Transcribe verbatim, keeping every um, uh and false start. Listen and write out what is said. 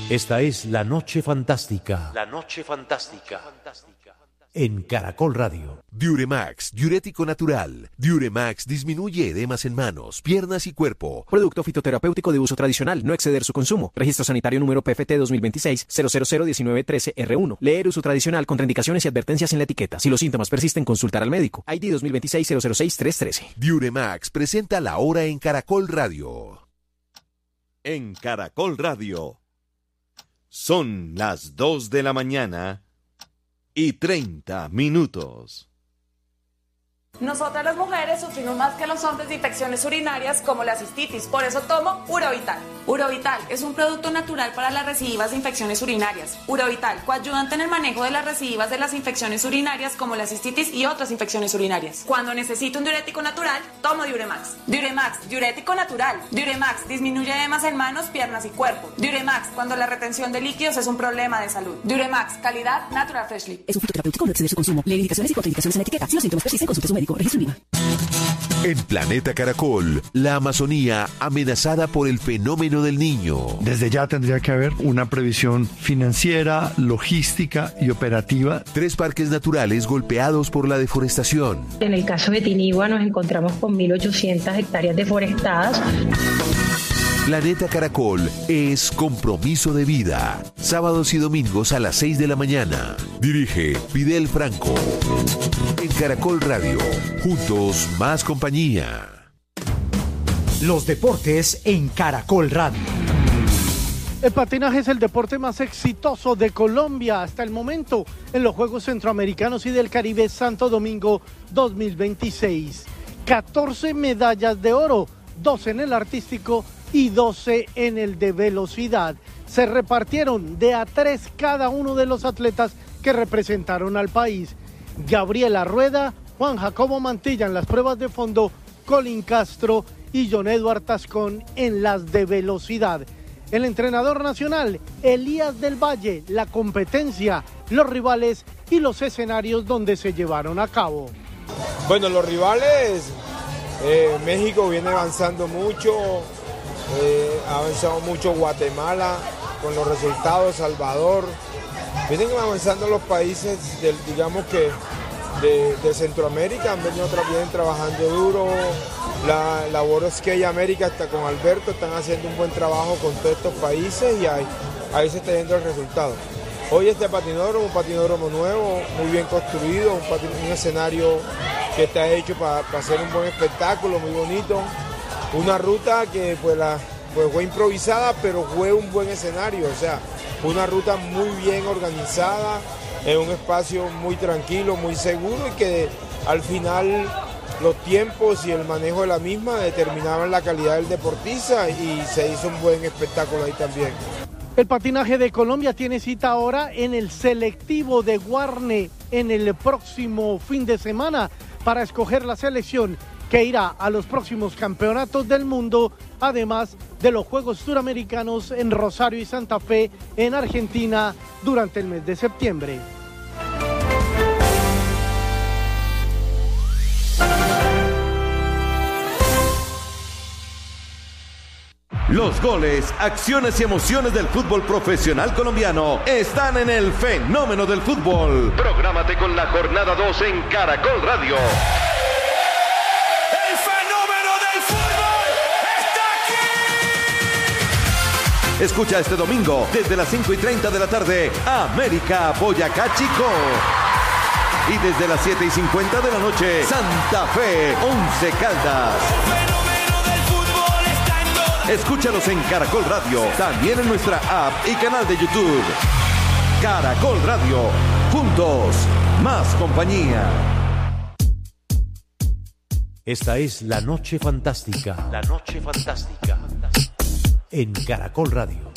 Esta es La Noche Fantástica. La Noche Fantástica. En Caracol Radio. Diuremax, diurético natural. Diuremax disminuye edemas en manos, piernas y cuerpo. Producto fitoterapéutico de uso tradicional, no exceder su consumo. Registro sanitario número P F T dos mil veintiséis cero cero cero diecinueve trece R uno. Leer uso tradicional, contraindicaciones y advertencias en la etiqueta. Si los síntomas persisten, consultar al médico. I D dos mil veintiséis cero cero seis tres trece. Diuremax presenta La Hora en Caracol Radio. En Caracol Radio. Son las dos de la mañana y treinta minutos. Nosotras las mujeres sufrimos más que los hombres de infecciones urinarias como la cistitis, por eso tomo Urovital. Urovital es un producto natural para las recidivas de infecciones urinarias. Urovital, coayudante en el manejo de las recidivas de las infecciones urinarias como la cistitis y otras infecciones urinarias. Cuando necesito un diurético natural, tomo Diuremax. Diuremax, diurético natural. Diuremax disminuye edemas en manos, piernas y cuerpo. Diuremax, cuando la retención de líquidos es un problema de salud. Diuremax, calidad Natural Freshly. Es un fitoterapéutico, no exceder su consumo. Lee indicaciones y contraindicaciones en la etiqueta. Si los síntomas persisten, consulte a su médico. Registro INVIMA. En Planeta Caracol, la Amazonía amenazada por el fenómeno del niño. Desde ya tendría que haber una previsión financiera, logística y operativa. Tres parques naturales golpeados por la deforestación. En el caso de Tinigua nos encontramos con mil ochocientas hectáreas deforestadas. Planeta Caracol es compromiso de vida. Sábados y domingos a las seis de la mañana. Dirige Fidel Franco. En Caracol Radio. Juntos más compañía. Los deportes en Caracol Radio. El patinaje es el deporte más exitoso de Colombia hasta el momento en los Juegos Centroamericanos y del Caribe Santo Domingo dos mil veintiséis. catorce medallas de oro, doce en el artístico y doce en el de velocidad. Se repartieron de a tres cada uno de los atletas que representaron al país. Gabriela Rueda, Juan Jacobo Mantilla en las pruebas de fondo, Colin Castro y John Eduard Tascón en las de velocidad. El entrenador nacional, Elías del Valle, la competencia, los rivales y los escenarios donde se llevaron a cabo. Bueno, los rivales, eh, México viene avanzando mucho. Eh, ha avanzado mucho Guatemala con los resultados, Salvador. Vienen avanzando los países del, digamos que de, de Centroamérica, han venido vienen trabajando duro. La labor es que ella América está con Alberto, están haciendo un buen trabajo con todos estos países y ahí, ahí se está viendo el resultado. Hoy este patinódromo, un patinódromo nuevo, muy bien construido, un, patin, un escenario que está hecho para, para hacer un buen espectáculo, muy bonito. Una ruta que pues, la, pues fue improvisada, pero fue un buen escenario, o sea, una ruta muy bien organizada, en un espacio muy tranquilo, muy seguro y que al final los tiempos y el manejo de la misma determinaban la calidad del deportista y se hizo un buen espectáculo ahí también. El patinaje de Colombia tiene cita ahora en el selectivo de Guarne en el próximo fin de semana para escoger la selección que irá a los próximos campeonatos del mundo, además de los Juegos Suramericanos en Rosario y Santa Fe en Argentina durante el mes de septiembre. Los goles, acciones y emociones del fútbol profesional colombiano están en el fenómeno del fútbol. Prográmate con la jornada dos en Caracol Radio. ¡El fenómeno del fútbol está aquí! Escucha este domingo desde las cinco y treinta de la tarde América Boyacá Chico. Y desde las siete y cincuenta de la noche Santa Fe Once Caldas. Escúchalos en Caracol Radio, también en nuestra app y canal de YouTube. Caracol Radio, juntos, más compañía. Esta es La Noche Fantástica. La Noche Fantástica. En Caracol Radio.